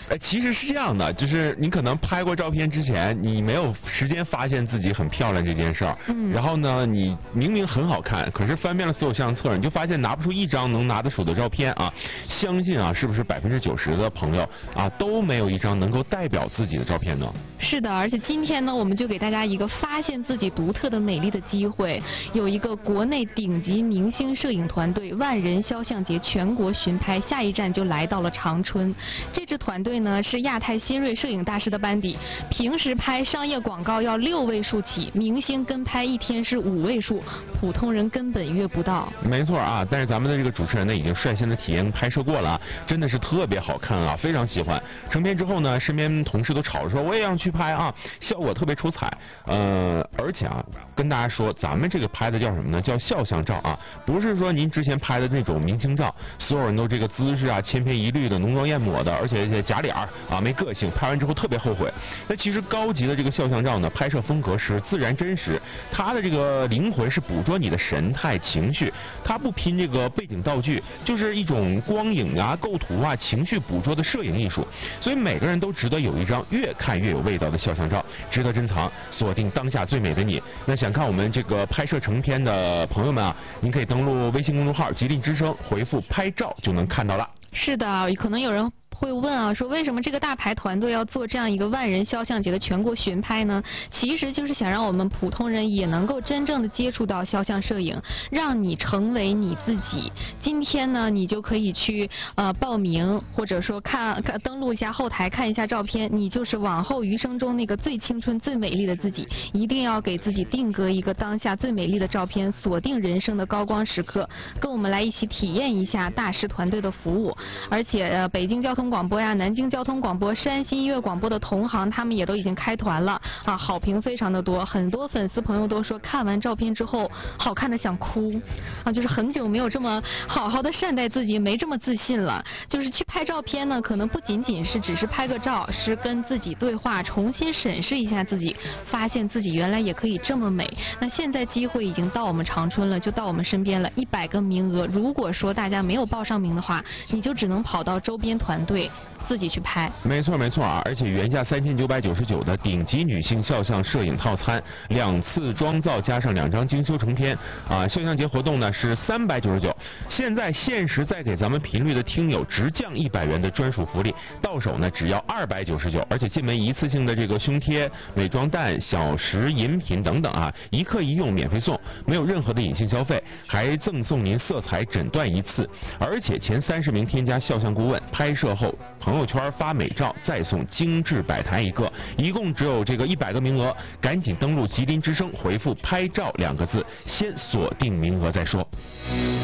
其实是这样的，就是你可能拍过照片之前，你没有时间发现自己很漂亮这件事儿。然后呢，你明明很好看，可是翻遍了所有相册，你就发现拿不出一张能拿得出的照片啊。相信啊，是不是90%的朋友啊都没有一张能够代表自己的照片呢？ 是的，而且今天呢，我们就给大家一个发现自己独特的美丽的机会，有一个国内顶级明星摄影团队万人肖像节全国巡拍，下一站就来到了长春。这支团队呢是亚太新锐摄影大师的班底，平时拍商业广告要6位数起，明星跟拍一天是5位数，普通人根本约不到。 没错啊，但是咱们的这个主持人呢已经率先的体验拍摄过了啊，真的是特别好看啊，非常喜欢。成片之后呢，身边同事都吵着说我也要去拍啊，效果特别出彩。而且啊，跟大家说，咱们这个拍的叫什么呢？叫肖像照啊，不是说您之前拍的那种明星照，所有人都这个姿势啊千篇一律的浓妆艳抹的，而且假脸啊没个性，拍完之后特别后悔。那其实高级的这个肖像照呢，拍摄风格是自然真实，它的这个灵魂是捕捉你的神态情绪，它不拼这个背景道具，就是一种光影啊构图啊情绪捕捉的摄影艺术。所以每个人都值得有一张越看越有味道的肖像照，值得珍藏，锁定当下最美的你。那想看我们这个拍摄成片的朋友们啊，您可以登录微信公众号吉林之声，回复拍照就能看到了。 是的，可能有人会问啊，说为什么这个大牌团队要做这样一个万人肖像节的全国巡拍呢？其实就是想让我们普通人也能够真正的接触到肖像摄影，让你成为你自己。今天呢，你就可以去报名，或者说登录一下后台看一下照片，你就是往后余生中那个最青春最美丽的自己。一定要给自己定格一个当下最美丽的照片，锁定人生的高光时刻，跟我们来一起体验一下大师团队的服务。而且北京交通广播呀、南京交通广播、山西音乐广播的同行，他们也都已经开团了啊，好评非常的多。很多粉丝朋友都说看完照片之后，好看的想哭啊，就是很久没有这么好好的善待自己，没这么自信了。就是去拍照片呢，可能不仅仅是只是拍个照，是跟自己对话，重新审视一下自己，发现自己原来也可以这么美。那现在机会已经到我们长春了，就到我们身边了，100个名额。如果说大家没有报上名的话，你就只能跑到周边团队自己去拍。 没错啊，而且原价3999的顶级女性肖像摄影套餐，2次妆造加上2张精修成片啊，肖像节活动呢是399，现在限时再给咱们频率的听友直降100元的专属福利，到手呢只要299，而且进门一次性的这个胸贴、美妆蛋、小食饮品等等啊，一客一用免费送，没有任何的隐性消费，还赠送您色彩诊断1次，而且前30名添加肖像顾问，拍摄后朋友圈发美照再送精致摆台1个，一共只有这个100个名额，赶紧登录吉林之声，回复拍照2个字，先锁定名额再说。